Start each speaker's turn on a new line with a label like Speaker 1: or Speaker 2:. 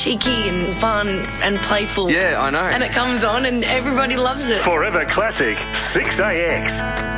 Speaker 1: cheeky and fun and playful.
Speaker 2: Yeah, I know.
Speaker 1: And it comes on and everybody loves it.
Speaker 3: Forever Classic 6AX.